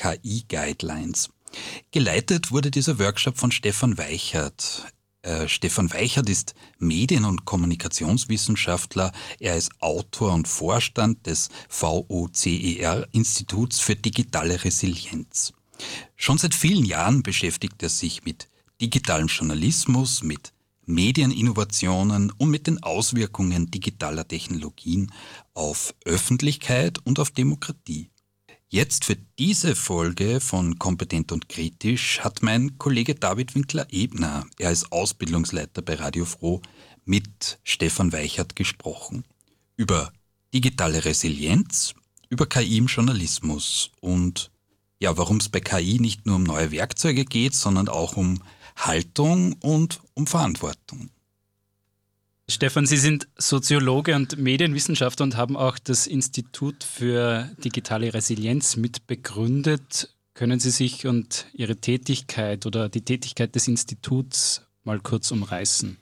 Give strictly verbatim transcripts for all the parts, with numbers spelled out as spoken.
K I-Guidelines. Geleitet wurde dieser Workshop von Stefan Weichert. Äh, Stefan Weichert ist Medien- und Kommunikationswissenschaftler. Er ist Autor und Vorstand des V O C E R-Instituts für digitale Resilienz. Schon seit vielen Jahren beschäftigt er sich mit digitalem Journalismus, mit Medieninnovationen und mit den Auswirkungen digitaler Technologien auf Öffentlichkeit und auf Demokratie. Jetzt für diese Folge von Kompetent und Kritisch hat mein Kollege David Winkler-Ebner, er ist Ausbildungsleiter bei Radio Froh, mit Stefan Weichert gesprochen. Über digitale Resilienz, über K I im Journalismus und ja, warum es bei K I nicht nur um neue Werkzeuge geht, sondern auch um Haltung und um Verantwortung. Stefan, Sie sind Soziologe und Medienwissenschaftler und haben auch das Institut für digitale Resilienz mitbegründet. Können Sie sich und Ihre Tätigkeit oder die Tätigkeit des Instituts mal kurz umreißen?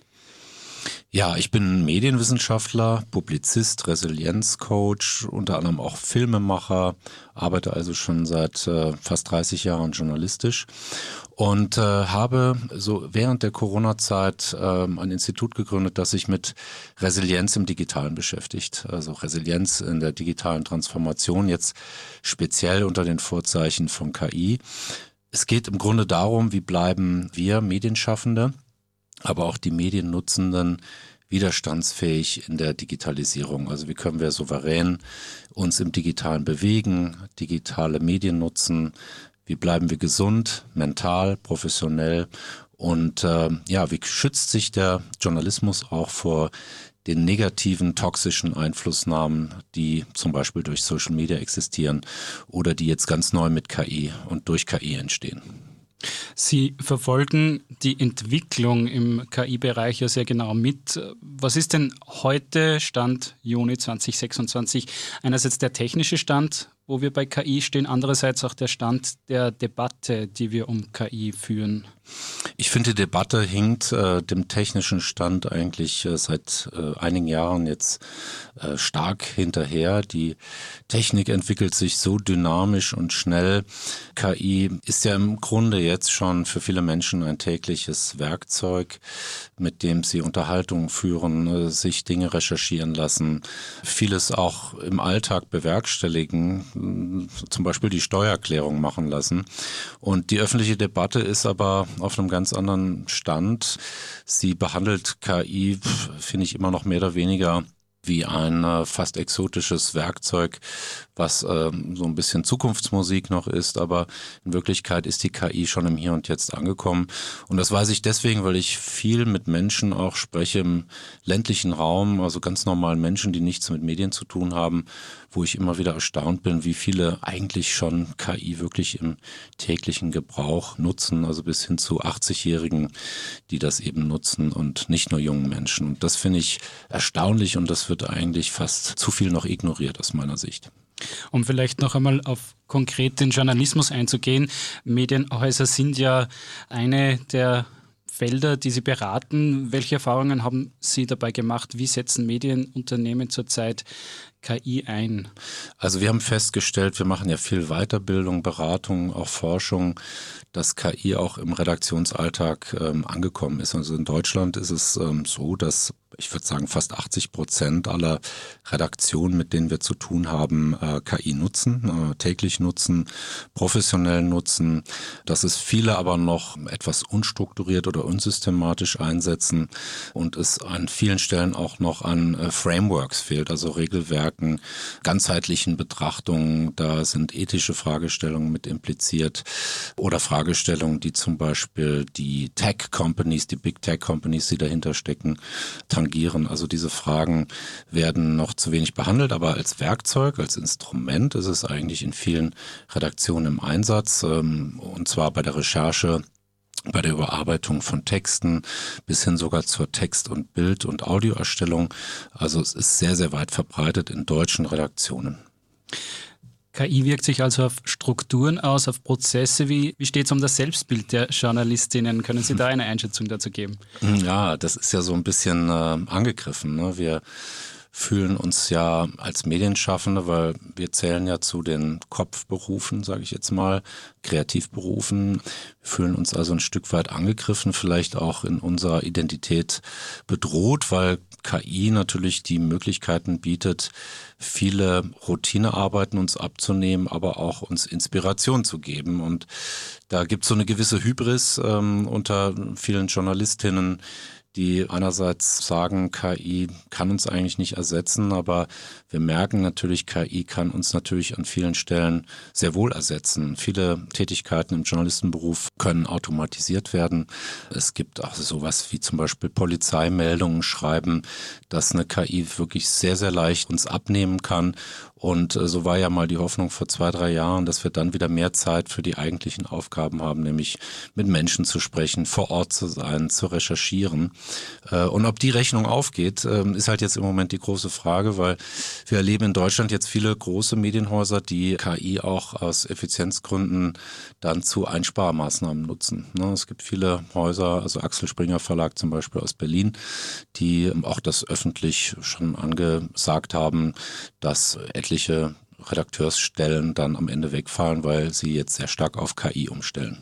Ja, ich bin Medienwissenschaftler, Publizist, Resilienzcoach, unter anderem auch Filmemacher, arbeite also schon seit äh, fast dreißig Jahren journalistisch und äh, habe so während der Corona-Zeit äh, ein Institut gegründet, das sich mit Resilienz im Digitalen beschäftigt. Also Resilienz in der digitalen Transformation, jetzt speziell unter den Vorzeichen von K I. Es geht im Grunde darum, wie bleiben wir Medienschaffende, aber auch die Mediennutzenden widerstandsfähig in der Digitalisierung. Also wie können wir souverän uns im Digitalen bewegen, digitale Medien nutzen, wie bleiben wir gesund, mental, professionell und äh, ja, wie schützt sich der Journalismus auch vor den negativen, toxischen Einflussnahmen, die zum Beispiel durch Social Media existieren oder die jetzt ganz neu mit K I und durch K I entstehen. Sie verfolgen die Entwicklung im K I-Bereich ja sehr genau mit. Was ist denn heute, Stand Juni zwanzig sechsundzwanzig, einerseits der technische Stand, wo wir bei K I stehen, andererseits auch der Stand der Debatte, die wir um K I führen? Ich finde, die Debatte hinkt äh, dem technischen Stand eigentlich äh, seit äh, einigen Jahren jetzt äh, stark hinterher. Die Technik entwickelt sich so dynamisch und schnell. K I ist ja im Grunde jetzt schon für viele Menschen ein tägliches Werkzeug, mit dem sie Unterhaltungen führen, äh, sich Dinge recherchieren lassen, vieles auch im Alltag bewerkstelligen, äh, zum Beispiel die Steuererklärung machen lassen. Und die öffentliche Debatte ist aber auf einem ganz anderen Stand. Sie behandelt K I, finde ich, immer noch mehr oder weniger wie ein äh, fast exotisches Werkzeug, was äh, so ein bisschen Zukunftsmusik noch ist, aber in Wirklichkeit ist die K I schon im Hier und Jetzt angekommen. Und das weiß ich deswegen, weil ich viel mit Menschen auch spreche im ländlichen Raum, also ganz normalen Menschen, die nichts mit Medien zu tun haben, wo ich immer wieder erstaunt bin, wie viele eigentlich schon K I wirklich im täglichen Gebrauch nutzen, also bis hin zu achtzigjährigen, die das eben nutzen und nicht nur jungen Menschen. Und das finde ich erstaunlich und das wird eigentlich fast zu viel noch ignoriert aus meiner Sicht. Um vielleicht noch einmal auf konkret den Journalismus einzugehen. Medienhäuser sind ja eine der Felder, die Sie beraten. Welche Erfahrungen haben Sie dabei gemacht? Wie setzen Medienunternehmen zurzeit K I ein? Also wir haben festgestellt, wir machen ja viel Weiterbildung, Beratung, auch Forschung, dass K I auch im Redaktionsalltag ähm, angekommen ist. Also in Deutschland ist es ähm, so, dass ich würde sagen, fast achtzig Prozent aller Redaktionen, mit denen wir zu tun haben, äh, K I nutzen, äh, täglich nutzen, professionell nutzen. Dass es viele aber noch etwas unstrukturiert oder unsystematisch einsetzen und es an vielen Stellen auch noch an äh, Frameworks fehlt, also Regelwerken, ganzheitlichen Betrachtungen. Da sind ethische Fragestellungen mit impliziert oder Fragestellungen, die zum Beispiel die Tech-Companies, die Big Tech-Companies, die dahinter stecken, tangieren. Also diese Fragen werden noch zu wenig behandelt, aber als Werkzeug, als Instrument ist es eigentlich in vielen Redaktionen im Einsatz, und zwar bei der Recherche, bei der Überarbeitung von Texten bis hin sogar zur Text- und Bild- und Audioerstellung. Also es ist sehr, sehr weit verbreitet in deutschen Redaktionen. K I wirkt sich also auf Strukturen aus, auf Prozesse. Wie, wie steht es um das Selbstbild der Journalistinnen? Können Sie da eine Einschätzung dazu geben? Ja, das ist ja so ein bisschen äh, angegriffen. Ne? Wir fühlen uns ja als Medienschaffende, weil wir zählen ja zu den Kopfberufen, sage ich jetzt mal, Kreativberufen. Wir fühlen uns also ein Stück weit angegriffen, vielleicht auch in unserer Identität bedroht, weil K I natürlich die Möglichkeiten bietet, viele Routinearbeiten uns abzunehmen, aber auch uns Inspiration zu geben. Und da gibt es so eine gewisse Hybris ähm, unter vielen Journalistinnen, die einerseits sagen, K I kann uns eigentlich nicht ersetzen, aber wir merken natürlich, K I kann uns natürlich an vielen Stellen sehr wohl ersetzen. Viele Tätigkeiten im Journalistenberuf können automatisiert werden. Es gibt auch sowas wie zum Beispiel Polizeimeldungen schreiben, dass eine K I wirklich sehr, sehr leicht uns abnehmen kann. Und äh, so war ja mal die Hoffnung vor zwei, drei Jahren, dass wir dann wieder mehr Zeit für die eigentlichen Aufgaben haben, nämlich mit Menschen zu sprechen, vor Ort zu sein, zu recherchieren. Äh, und ob die Rechnung aufgeht, äh, ist halt jetzt im Moment die große Frage, weil wir erleben in Deutschland jetzt viele große Medienhäuser, die K I auch aus Effizienzgründen dann zu Einsparmaßnahmen nutzen. Ne, es gibt viele Häuser, also Axel Springer Verlag zum Beispiel aus Berlin, die auch das öffentlich schon angesagt haben, dass etliche Redakteursstellen dann am Ende wegfallen, weil sie jetzt sehr stark auf K I umstellen.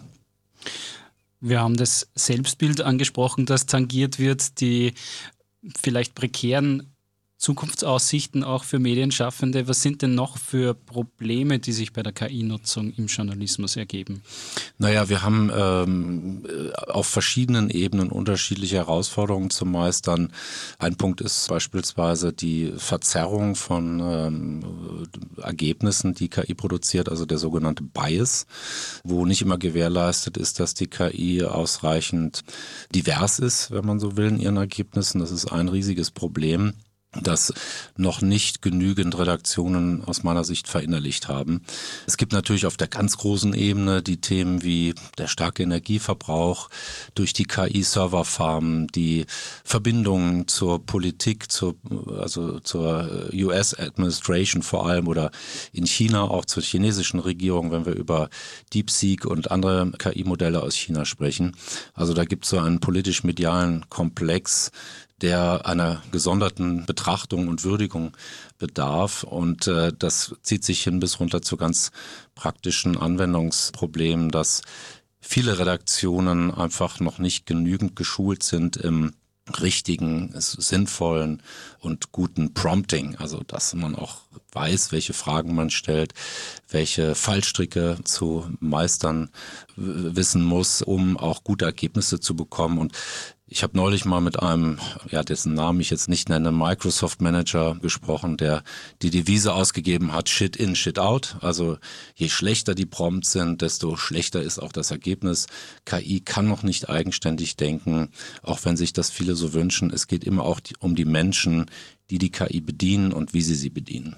Wir haben das Selbstbild angesprochen, das tangiert wird, die vielleicht prekären Zukunftsaussichten auch für Medienschaffende. Was sind denn noch für Probleme, die sich bei der K I-Nutzung im Journalismus ergeben? Naja, wir haben ähm, auf verschiedenen Ebenen unterschiedliche Herausforderungen zu meistern. Ein Punkt ist beispielsweise die Verzerrung von ähm, Ergebnissen, die K I produziert, also der sogenannte Bias, wo nicht immer gewährleistet ist, dass die K I ausreichend divers ist, wenn man so will, in ihren Ergebnissen. Das ist ein riesiges Problem, das noch nicht genügend Redaktionen aus meiner Sicht verinnerlicht haben. Es gibt natürlich auf der ganz großen Ebene die Themen wie der starke Energieverbrauch durch die K I-Serverfarmen, die Verbindungen zur Politik, zur, also zur U S-Administration vor allem oder in China auch zur chinesischen Regierung, wenn wir über DeepSeek und andere K I-Modelle aus China sprechen. Also da gibt es so einen politisch-medialen Komplex, der einer gesonderten Betrachtung und Würdigung bedarf. Und äh, das zieht sich hin bis runter zu ganz praktischen Anwendungsproblemen, dass viele Redaktionen einfach noch nicht genügend geschult sind im richtigen, sinnvollen und guten Prompting. Also dass man auch weiß, welche Fragen man stellt, welche Fallstricke zu meistern wissen muss, um auch gute Ergebnisse zu bekommen. Und ich habe neulich mal mit einem, ja, dessen Namen ich jetzt nicht nenne, Microsoft-Manager gesprochen, der die Devise ausgegeben hat, Shit in, Shit out. Also je schlechter die Prompts sind, desto schlechter ist auch das Ergebnis. K I kann noch nicht eigenständig denken, auch wenn sich das viele so wünschen. Es geht immer auch die, um die Menschen, die die K I bedienen und wie sie sie bedienen.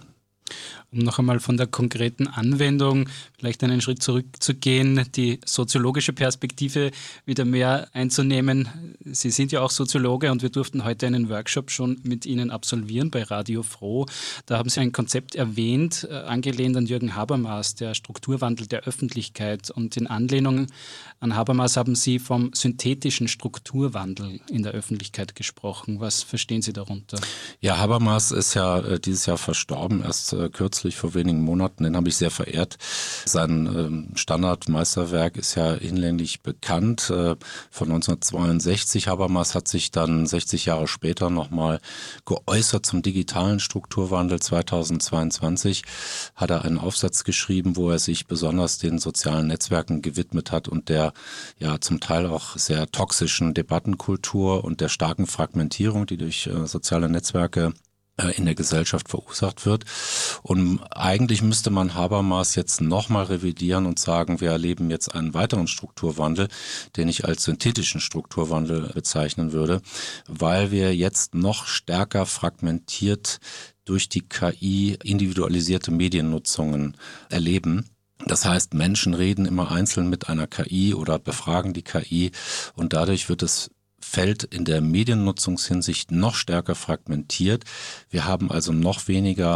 Um noch einmal von der konkreten Anwendung vielleicht einen Schritt zurückzugehen, die soziologische Perspektive wieder mehr einzunehmen. Sie sind ja auch Soziologe und wir durften heute einen Workshop schon mit Ihnen absolvieren bei Radio Froh. Da haben Sie ein Konzept erwähnt, angelehnt an Jürgen Habermas, der Strukturwandel der Öffentlichkeit. Und in Anlehnung an Habermas haben Sie vom synthetischen Strukturwandel in der Öffentlichkeit gesprochen. Was verstehen Sie darunter? Ja, Habermas ist ja äh, dieses Jahr verstorben, erst äh, kürzlich vor wenigen Monaten. Den habe ich sehr verehrt. Sein ähm, Standardmeisterwerk ist ja hinlänglich bekannt, äh, von neunzehnhundertzweiundsechzig. Habermas hat sich dann sechzig Jahre später nochmal geäußert zum digitalen Strukturwandel. zweitausendzweiundzwanzig hat er einen Aufsatz geschrieben, wo er sich besonders den sozialen Netzwerken gewidmet hat und der ja zum Teil auch sehr toxischen Debattenkultur und der starken Fragmentierung, die durch äh, soziale Netzwerke in der Gesellschaft verursacht wird. Und eigentlich müsste man Habermas jetzt nochmal revidieren und sagen, wir erleben jetzt einen weiteren Strukturwandel, den ich als synthetischen Strukturwandel bezeichnen würde, weil wir jetzt noch stärker fragmentiert durch die K I individualisierte Mediennutzungen erleben. Das heißt, Menschen reden immer einzeln mit einer K I oder befragen die K I und dadurch wird es Feld in der Mediennutzungshinsicht noch stärker fragmentiert. Wir haben also noch weniger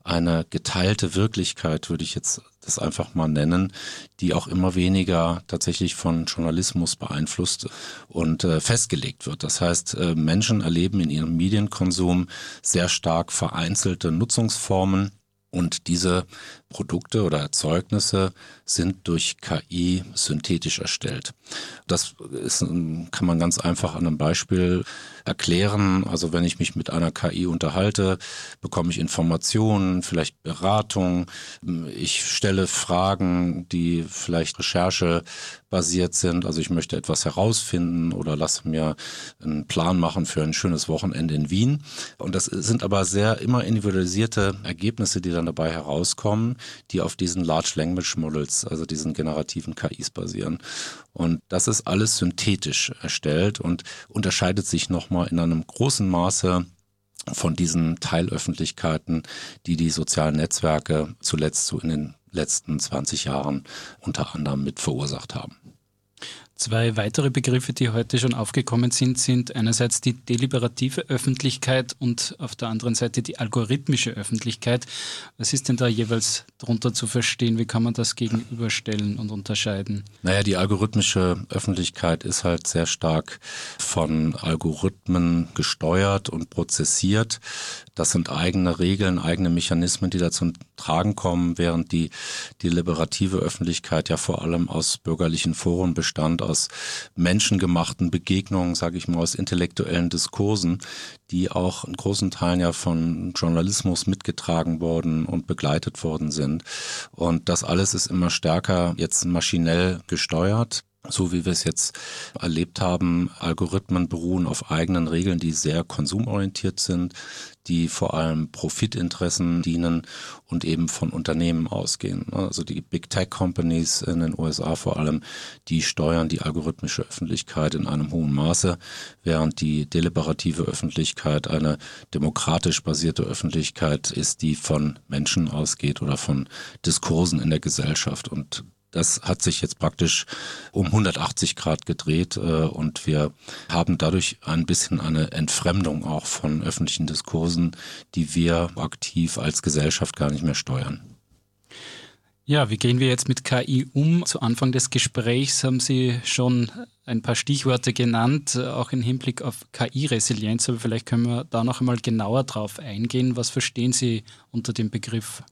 eine geteilte Wirklichkeit, würde ich jetzt das einfach mal nennen, die auch immer weniger tatsächlich von Journalismus beeinflusst und äh, festgelegt wird. Das heißt, äh, Menschen erleben in ihrem Medienkonsum sehr stark vereinzelte Nutzungsformen. Und diese Produkte oder Erzeugnisse sind durch K I synthetisch erstellt. Das ist, kann man ganz einfach an einem Beispiel erklären. Also wenn ich mich mit einer K I unterhalte, bekomme ich Informationen, vielleicht Beratung. Ich stelle Fragen, die vielleicht recherchebasiert sind. Also ich möchte etwas herausfinden oder lasse mir einen Plan machen für ein schönes Wochenende in Wien. Und das sind aber sehr immer individualisierte Ergebnisse, die dann dabei herauskommen, die auf diesen Large Language Models, also diesen generativen K Is basieren. Und das ist alles synthetisch erstellt und unterscheidet sich nochmal in einem großen Maße von diesen Teilöffentlichkeiten, die die sozialen Netzwerke zuletzt so in den letzten zwanzig Jahren unter anderem mit verursacht haben. Zwei weitere Begriffe, die heute schon aufgekommen sind, sind einerseits die deliberative Öffentlichkeit und auf der anderen Seite die algorithmische Öffentlichkeit. Was ist denn da jeweils darunter zu verstehen? Wie kann man das gegenüberstellen und unterscheiden? Naja, die algorithmische Öffentlichkeit ist halt sehr stark von Algorithmen gesteuert und prozessiert. Das sind eigene Regeln, eigene Mechanismen, die da zum Tragen kommen, während die deliberative Öffentlichkeit ja vor allem aus bürgerlichen Foren bestand, aus menschengemachten Begegnungen, sage ich mal, aus intellektuellen Diskursen, die auch in großen Teilen ja von Journalismus mitgetragen worden und begleitet worden sind. Und das alles ist immer stärker jetzt maschinell gesteuert. So wie wir es jetzt erlebt haben, Algorithmen beruhen auf eigenen Regeln, die sehr konsumorientiert sind, die vor allem Profitinteressen dienen und eben von Unternehmen ausgehen. Also die Big Tech Companies in den U S A vor allem, die steuern die algorithmische Öffentlichkeit in einem hohen Maße, während die deliberative Öffentlichkeit eine demokratisch basierte Öffentlichkeit ist, die von Menschen ausgeht oder von Diskursen in der Gesellschaft. Und das hat sich jetzt praktisch um hundertachtzig Grad gedreht äh, und wir haben dadurch ein bisschen eine Entfremdung auch von öffentlichen Diskursen, die wir aktiv als Gesellschaft gar nicht mehr steuern. Ja, wie gehen wir jetzt mit K I um? Zu Anfang des Gesprächs haben Sie schon ein paar Stichworte genannt, auch im Hinblick auf K I-Resilienz, aber vielleicht können wir da noch einmal genauer drauf eingehen. Was verstehen Sie unter dem Begriff?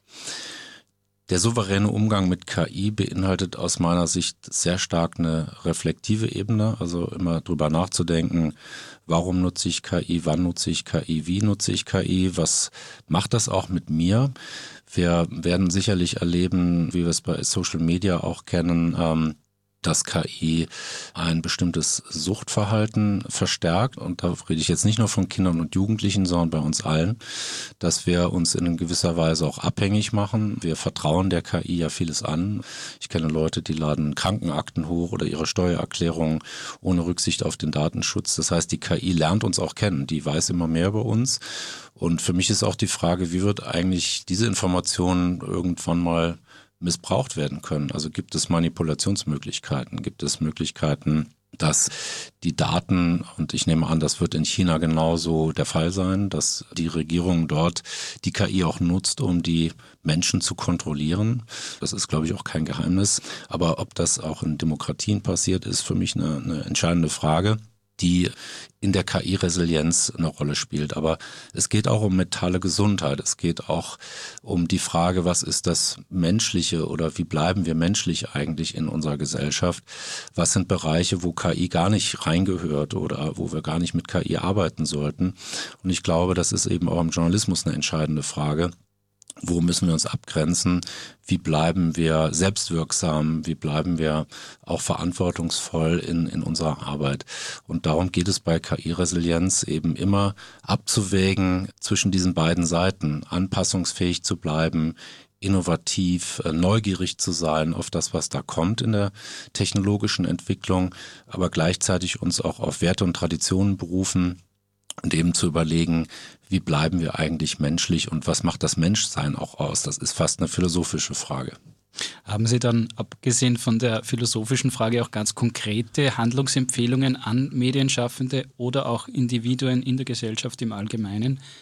Der souveräne Umgang mit K I beinhaltet aus meiner Sicht sehr stark eine reflektive Ebene, also immer drüber nachzudenken, warum nutze ich K I, wann nutze ich K I, wie nutze ich K I, was macht das auch mit mir? Wir werden sicherlich erleben, wie wir es bei Social Media auch kennen, ähm, dass K I ein bestimmtes Suchtverhalten verstärkt. Und da rede ich jetzt nicht nur von Kindern und Jugendlichen, sondern bei uns allen, dass wir uns in gewisser Weise auch abhängig machen. Wir vertrauen der K I ja vieles an. Ich kenne Leute, die laden Krankenakten hoch oder ihre Steuererklärung ohne Rücksicht auf den Datenschutz. Das heißt, die K I lernt uns auch kennen. Die weiß immer mehr über uns. Und für mich ist auch die Frage, wie wird eigentlich diese Information irgendwann mal missbraucht werden können. Also gibt es Manipulationsmöglichkeiten, gibt es Möglichkeiten, dass die Daten, und ich nehme an, das wird in China genauso der Fall sein, dass die Regierung dort die K I auch nutzt, um die Menschen zu kontrollieren. Das ist, glaube ich, auch kein Geheimnis. Aber ob das auch in Demokratien passiert, ist für mich eine, eine entscheidende Frage, die in der K I-Resilienz eine Rolle spielt. Aber es geht auch um mentale Gesundheit. Es geht auch um die Frage, was ist das Menschliche oder wie bleiben wir menschlich eigentlich in unserer Gesellschaft? Was sind Bereiche, wo K I gar nicht reingehört oder wo wir gar nicht mit K I arbeiten sollten? Und ich glaube, das ist eben auch im Journalismus eine entscheidende Frage. Wo müssen wir uns abgrenzen? Wie bleiben wir selbstwirksam? Wie bleiben wir auch verantwortungsvoll in, in unserer Arbeit? Und darum geht es bei K I-Resilienz eben immer abzuwägen zwischen diesen beiden Seiten, anpassungsfähig zu bleiben, innovativ, neugierig zu sein auf das, was da kommt in der technologischen Entwicklung, aber gleichzeitig uns auch auf Werte und Traditionen berufen, und eben zu überlegen, wie bleiben wir eigentlich menschlich und was macht das Menschsein auch aus? Das ist fast eine philosophische Frage. Haben Sie dann, abgesehen von der philosophischen Frage, auch ganz konkrete Handlungsempfehlungen an Medienschaffende oder auch Individuen in der Gesellschaft im Allgemeinen?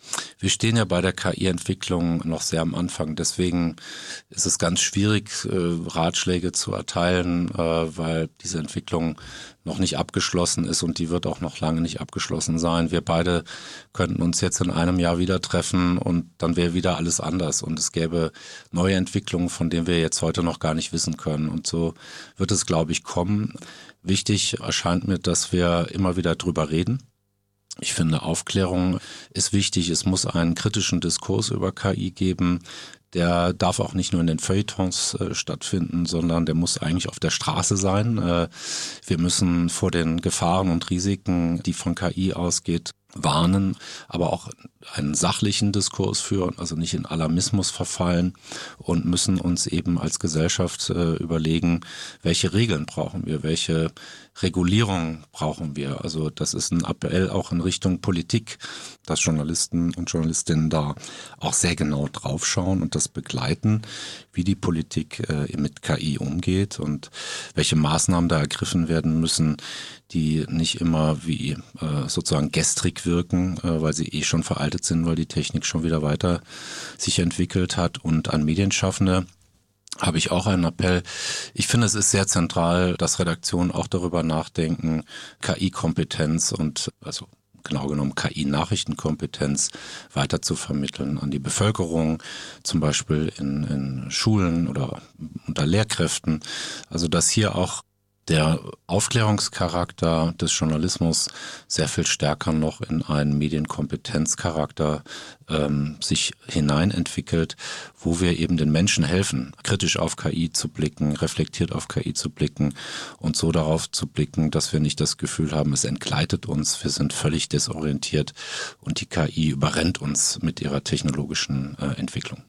Wir stehen ja bei der K I-Entwicklung noch sehr am Anfang. Deswegen ist es ganz schwierig, Ratschläge zu erteilen, weil diese Entwicklung noch nicht abgeschlossen ist und die wird auch noch lange nicht abgeschlossen sein. Wir beide könnten uns jetzt in einem Jahr wieder treffen und dann wäre wieder alles anders und es gäbe neue Entwicklungen, von denen wir jetzt heute noch gar nicht wissen können. Und so wird es, glaube ich, kommen. Wichtig erscheint mir, dass wir immer wieder drüber reden. Ich finde, Aufklärung ist wichtig. Es muss einen kritischen Diskurs über K I geben. Der darf auch nicht nur in den Feuilletons äh, stattfinden, sondern der muss eigentlich auf der Straße sein. Äh, wir müssen vor den Gefahren und Risiken, die von K I ausgeht, warnen, aber auch einen sachlichen Diskurs führen, also nicht in Alarmismus verfallen und müssen uns eben als Gesellschaft äh, überlegen, welche Regeln brauchen wir, welche Regulierung brauchen wir. Also das ist ein Appell auch in Richtung Politik, dass Journalisten und Journalistinnen da auch sehr genau draufschauen und das begleiten, wie die Politik äh, mit K I umgeht und welche Maßnahmen da ergriffen werden müssen, die nicht immer wie äh, sozusagen gestrig wirken, äh, weil sie eh schon veraltet sind, weil die Technik schon wieder weiter sich entwickelt hat. Und an Medienschaffende habe ich auch einen Appell. Ich finde, es ist sehr zentral, dass Redaktionen auch darüber nachdenken, K I-Kompetenz und also genau genommen K I-Nachrichtenkompetenz weiter zu vermitteln an die Bevölkerung, zum Beispiel in, in Schulen oder unter Lehrkräften. Also dass hier auch der Aufklärungscharakter des Journalismus sehr viel stärker noch in einen Medienkompetenzcharakter ähm, sich hineinentwickelt, wo wir eben den Menschen helfen, kritisch auf K I zu blicken, reflektiert auf K I zu blicken und so darauf zu blicken, dass wir nicht das Gefühl haben, es entgleitet uns, wir sind völlig desorientiert und die K I überrennt uns mit ihrer technologischen äh, Entwicklung.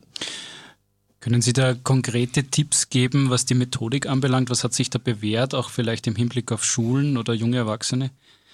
Können Sie da konkrete Tipps geben, was die Methodik anbelangt? Was hat sich da bewährt, auch vielleicht im Hinblick auf Schulen oder junge Erwachsene?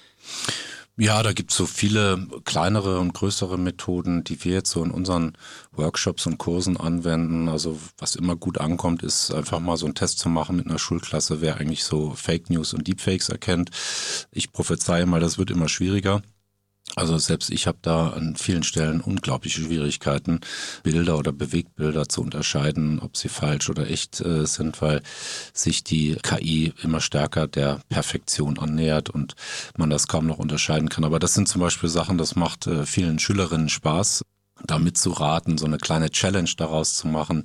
Ja, da gibt es so viele kleinere und größere Methoden, die wir jetzt so in unseren Workshops und Kursen anwenden. Also was immer gut ankommt, ist einfach mal so einen Test zu machen mit einer Schulklasse, wer eigentlich so Fake News und Deepfakes erkennt. Ich prophezeie mal, das wird immer schwieriger. Also selbst ich habe da an vielen Stellen unglaubliche Schwierigkeiten, Bilder oder Bewegtbilder zu unterscheiden, ob sie falsch oder echt äh, sind, weil sich die K I immer stärker der Perfektion annähert und man das kaum noch unterscheiden kann. Aber das sind zum Beispiel Sachen, das macht äh, vielen Schülerinnen Spaß, da mitzuraten, so eine kleine Challenge daraus zu machen.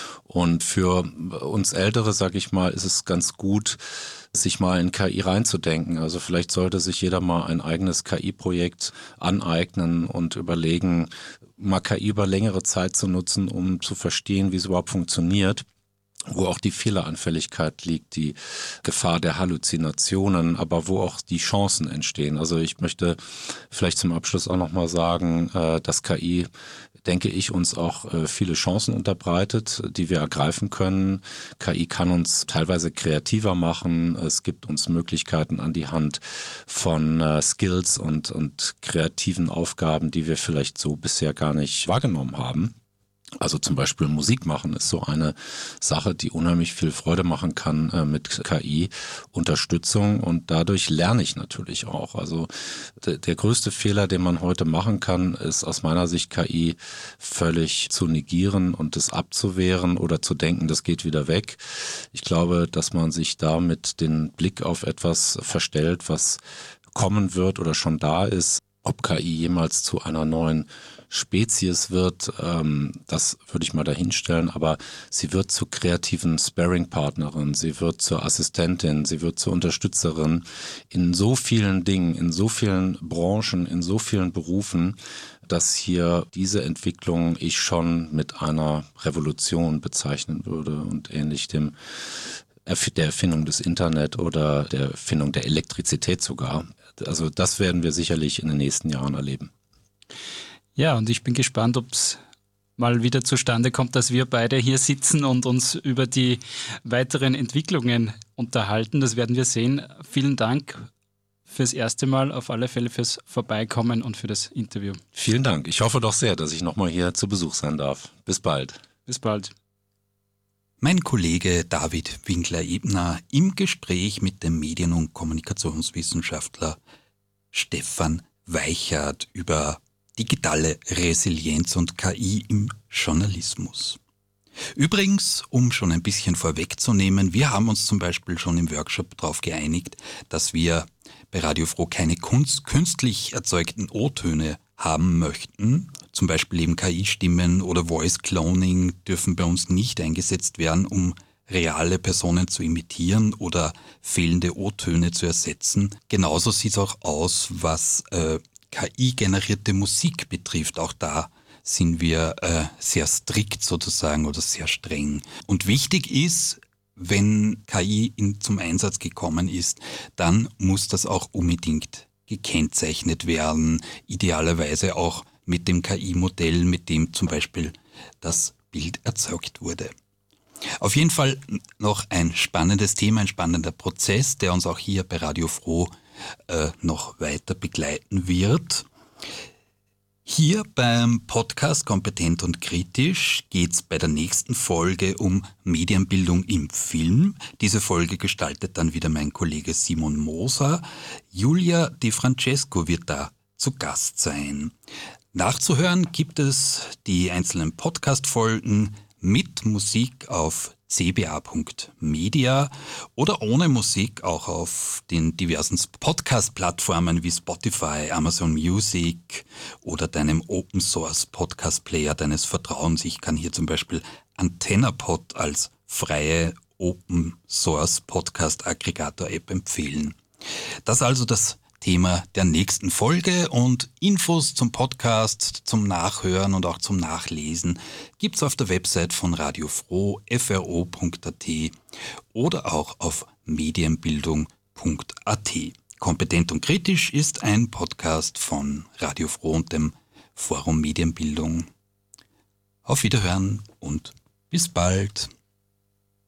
Und für uns Ältere, sag ich mal, ist es ganz gut, sich mal in K I reinzudenken. Also vielleicht sollte sich jeder mal ein eigenes K I-Projekt aneignen und überlegen, mal K I über längere Zeit zu nutzen, um zu verstehen, wie es überhaupt funktioniert, wo auch die Fehleranfälligkeit liegt, die Gefahr der Halluzinationen, aber wo auch die Chancen entstehen. Also ich möchte vielleicht zum Abschluss auch nochmal sagen, dass K I, denke ich, uns auch viele Chancen unterbreitet, die wir ergreifen können. K I kann uns teilweise kreativer machen. Es gibt uns Möglichkeiten an die Hand von Skills und, und kreativen Aufgaben, die wir vielleicht so bisher gar nicht wahrgenommen haben. Also zum Beispiel Musik machen ist so eine Sache, die unheimlich viel Freude machen kann äh, mit K I-Unterstützung und dadurch lerne ich natürlich auch. Also d- der größte Fehler, den man heute machen kann, ist aus meiner Sicht K I völlig zu negieren und es abzuwehren oder zu denken, das geht wieder weg. Ich glaube, dass man sich damit den Blick auf etwas verstellt, was kommen wird oder schon da ist. Ob K I jemals zu einer neuen Spezies wird, ähm, das würde ich mal dahinstellen, aber sie wird zur kreativen Sparring-Partnerin, sie wird zur Assistentin, sie wird zur Unterstützerin in so vielen Dingen, in so vielen Branchen, in so vielen Berufen, dass hier diese Entwicklung ich schon mit einer Revolution bezeichnen würde und ähnlich dem der Erfindung des Internet oder der Erfindung der Elektrizität sogar. Also das werden wir sicherlich in den nächsten Jahren erleben. Ja, und ich bin gespannt, ob es mal wieder zustande kommt, dass wir beide hier sitzen und uns über die weiteren Entwicklungen unterhalten. Das werden wir sehen. Vielen Dank fürs erste Mal, auf alle Fälle fürs Vorbeikommen und für das Interview. Vielen Dank. Ich hoffe doch sehr, dass ich nochmal hier zu Besuch sein darf. Bis bald. Bis bald. Mein Kollege David Winkler-Ebner im Gespräch mit dem Medien- und Kommunikationswissenschaftler Stefan Weichert über digitale Resilienz und K I im Journalismus. Übrigens, um schon ein bisschen vorwegzunehmen, wir haben uns zum Beispiel schon im Workshop darauf geeinigt, dass wir bei Radio Froh keine kunst, künstlich erzeugten O-Töne haben möchten. Zum Beispiel eben K I-Stimmen oder Voice Cloning dürfen bei uns nicht eingesetzt werden, um reale Personen zu imitieren oder fehlende O-Töne zu ersetzen. Genauso sieht es auch aus, was äh, K I-generierte Musik betrifft. Auch da sind wir äh, sehr strikt sozusagen oder sehr streng. Und wichtig ist, wenn K I in, zum Einsatz gekommen ist, dann muss das auch unbedingt gekennzeichnet werden, idealerweise auch mit dem K I-Modell, mit dem zum Beispiel das Bild erzeugt wurde. Auf jeden Fall noch ein spannendes Thema, ein spannender Prozess, der uns auch hier bei Radio Froh äh, noch weiter begleiten wird. Hier beim Podcast Kompetent und Kritisch geht es bei der nächsten Folge um Medienbildung im Film. Diese Folge gestaltet dann wieder mein Kollege Simon Moser. Julia De Francesco wird da zu Gast sein. Nachzuhören gibt es die einzelnen Podcast-Folgen mit Musik auf c b a punkt media oder ohne Musik auch auf den diversen Podcast-Plattformen wie Spotify, Amazon Music oder deinem Open-Source-Podcast-Player deines Vertrauens. Ich kann hier zum Beispiel AntennaPod als freie Open-Source-Podcast-Aggregator-App empfehlen. Das also das Thema der nächsten Folge, und Infos zum Podcast, zum Nachhören und auch zum Nachlesen gibt's auf der Website von Radio Froh, f r o punkt a t oder auch auf medienbildung punkt a t. Kompetent und Kritisch ist ein Podcast von Radio Froh und dem Forum Medienbildung. Auf Wiederhören und bis bald.